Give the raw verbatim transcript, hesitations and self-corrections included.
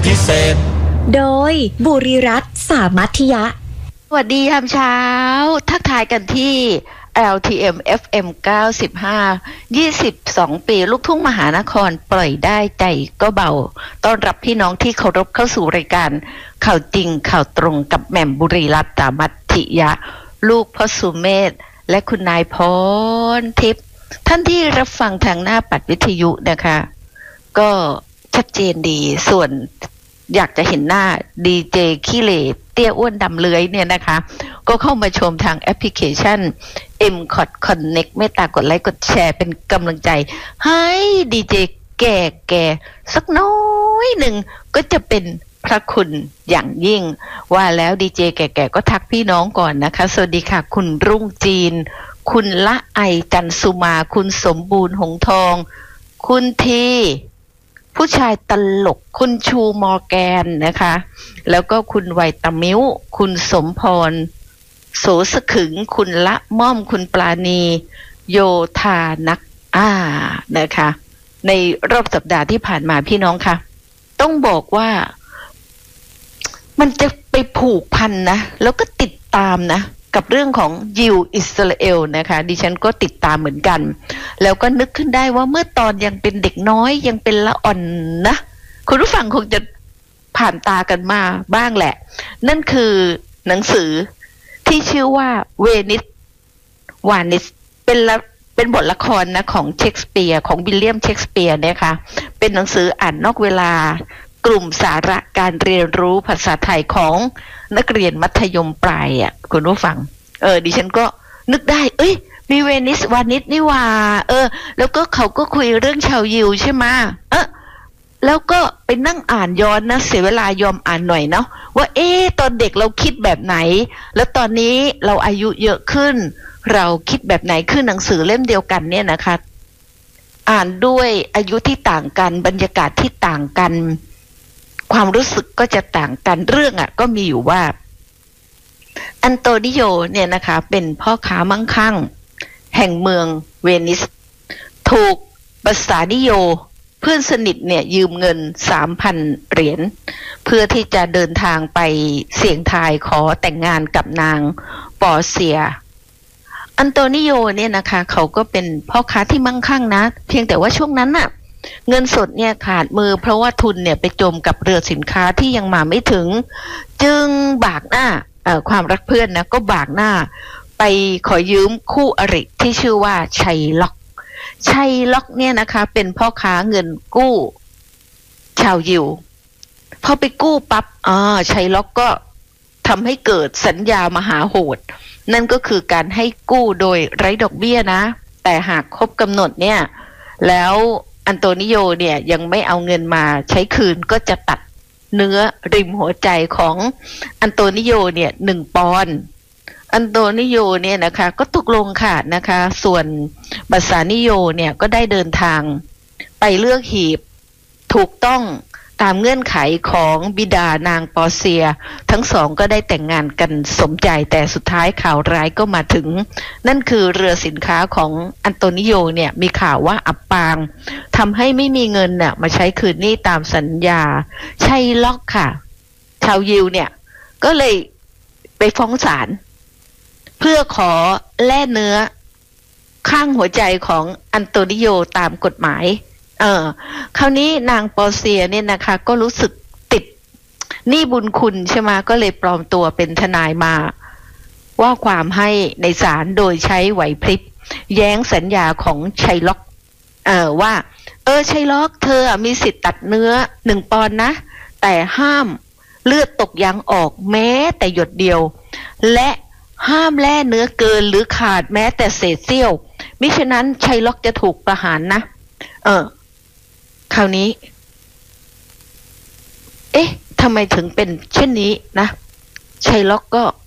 พิเศษโดยบุรีรัตน์สามัธยะสวัสดียามเช้าทักทายกันที่ แอล ที เอ็ม เอฟ เอ็ม เก้าสิบห้า ยี่สิบสองปีลูกทุ่งมหานครปล่อยได้ใจก็เบาต้อนรับพี่น้องที่เคารพเข้าสู่รายการข่าวจริงข่าวตรงกับแหม่มบุรีรัตน์สามัธยะลูกพ่อสุเมธและคุณนายพรทิพย์ท่านที่รับฟังทางหน้าปัดวิทยุนะคะก็ชัดเจนดีส่วนอยากจะเห็นหน้าดีเจขี้เหร่เตี้ยอ้วนดำเลื้อยเนี่ยนะคะก็เข้ามาชมทางแอปพลิเคชัน เอ็ม คอท Connect เมตตากดไลค์กดแชร์เป็นกำลังใจให้ดีเจแก่แก่สักน้อยหนึ่งก็จะเป็นพระคุณอย่างยิ่งว่าแล้วดีเจแก่ๆก็ทักพี่น้องก่อนนะคะสวัสดีค่ะคุณรุ่งจีนคุณละไอจันสุมาคุณสมบูรณ์หงทองคุณทีผู้ชายตลกคุณชูมอร์แกนนะคะแล้วก็คุณไวตามิวคุณสมพรโสสขึงคุณละม่อมคุณปราณีโยธานักอ่านะคะในรอบสัปดาห์ที่ผ่านมาพี่น้องค่ะต้องบอกว่ามันจะไปผูกพันนะแล้วก็ติดตามนะกับเรื่องของยิวอิสราเอลนะคะดิฉันก็ติดตามเหมือนกันแล้วก็นึกขึ้นได้ว่าเมื่อตอนยังเป็นเด็กน้อยยังเป็นละอ่อนนะคุณผู้ฟังคงจะผ่านตากันมาบ้างแหละนั่นคือหนังสือที่ชื่อว่าเวนิสวานิสเป็นละเป็นบทละครนะของเชคสเปียร์ของวิลเลียมเชคสเปียร์นะคะเป็นหนังสืออ่านนอกเวลากลุ่มสาระการเรียนรู้ภาษาไทยของนักเรียนมัธยมปลายอ่ะคุณผู้ฟังเออดิฉันก็นึกได้เอ้ยมีเวนิสวานิสนี่ว่าเออแล้วก็เขาก็คุยเรื่องชาวยิวใช่ไหมเออแล้วก็ไปนั่งอ่านย้อนนะเสียเวลายอมอ่านหน่อยเนาะว่าเอ๊ะตอนเด็กเราคิดแบบไหนแล้วตอนนี้เราอายุเยอะขึ้นเราคิดแบบไหนคือหนังสือเล่มเดียวกันเนี่ยนะคะอ่านด้วยอายุที่ต่างกันบรรยากาศที่ต่างกันความรู้สึกก็จะต่างกันเรื่องอ่ะก็มีอยู่ว่าอันโตนิโยเนี่ยนะคะเป็นพ่อค้ามั่งคั่งแห่งเมืองเวนิสถูกบัสสานิโยเพื่อนสนิทเนี่ยยืมเงิน สามพัน เหรียญเพื่อที่จะเดินทางไปเสี่ยงทายขอแต่งงานกับนางปอเซียอันโตนิโยเนี่ยนะคะเขาก็เป็นพ่อค้าที่มั่งคั่งนะเพียงแต่ว่าช่วงนั้นน่ะเงินสดเนี่ยขาดมือเพราะว่าทุนเนี่ยไปจมกับเรือสินค้าที่ยังมาไม่ถึงจึงบากหน้าความรักเพื่อนนะก็บากหน้าไปขอยืมคู่อริที่ชื่อว่าชัยล็อกชัยล็อกเนี่ยนะคะเป็นพ่อค้าเงินกู้ชาวยิวพอไปกู้ปั๊บอ่าชัยล็อกก็ทำให้เกิดสัญญามหาโหดนั่นก็คือการให้กู้โดยไร้ดอกเบี้ยนะแต่หากครบกำหนดเนี่ยแล้วอันโตนิโยเนี่ยยังไม่เอาเงินมาใช้คืนก็จะตัดเนื้อริมหัวใจของอันโตนิโยเนี่ยหนึ่งปอนด์อันโตนิโยเนี่ยนะคะก็ตกลงค่ะนะคะส่วนบัสสานิโยเนี่ยก็ได้เดินทางไปเลือกหีบถูกต้องตามเงื่อนไขของบิดานางปอเซียทั้งสองก็ได้แต่งงานกันสมใจแต่สุดท้ายข่าวร้ายก็มาถึงนั่นคือเรือสินค้าของอันโตนิโยเนี่ยมีข่าวว่าอับปางทำให้ไม่มีเงินน่ะมาใช้คืนหนี้ตามสัญญาชัยล็อกค่ะชาวยิวเนี่ยก็เลยไปฟ้องศาลเพื่อขอแล่เนื้อข้างหัวใจของอันโตนิโยตามกฎหมายเออคราวนี้นางปอเซียเนี่ยนะคะก็รู้สึกติดหนี้บุญคุณใช่ไหมก็เลยปลอมตัวเป็นทนายมาว่าความให้ในศาลโดยใช้ไหวพริบแย้งสัญญาของชัยล็อกเออว่าเออชัยล็อกเธอมีสิทธิ์ตัดเนื้อหนึ่งปอนด์นะแต่ห้ามเลือดตกยางออกแม้แต่หยดเดียวและห้ามแล่เนื้อเกินหรือขาดแม้แต่เศษเสี้ยวมิฉะนั้นชัยล็อกจะถูกประหารนะเออคราวนี้เอ๊ะทำไมถึงเป็นเช่นนี้นะชัยล็อกก็